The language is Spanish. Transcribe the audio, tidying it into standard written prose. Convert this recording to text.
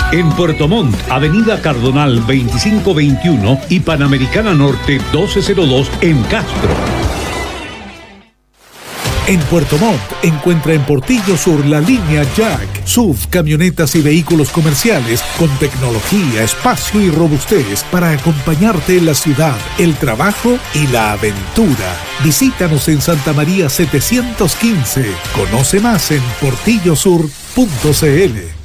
En Puerto Montt, Avenida Cardonal 2521 y Panamericana Norte 1202 en Castro. En Puerto Montt encuentra en Portillo Sur la línea Jack, SUV, camionetas y vehículos comerciales con tecnología, espacio y robustez para acompañarte en la ciudad, el trabajo y la aventura. Visítanos en Santa María 715. Conoce más en portillosur.cl.